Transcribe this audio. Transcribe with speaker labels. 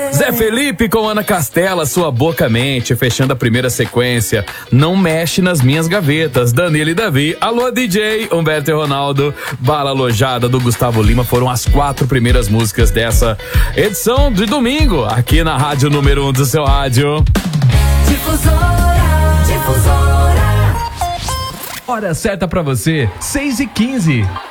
Speaker 1: Zé Felipe com Ana Castela, Sua Boca Mente, fechando a primeira sequência. Não Mexe nas Minhas Gavetas, Danilo e Davi. Alô DJ, Humberto e Ronaldo. Bala Alojada do Gustavo Lima foram as 4 primeiras músicas dessa edição de domingo, aqui na Rádio Número 1 do seu rádio.
Speaker 2: Difusora.
Speaker 1: Hora certa pra você, 6h15.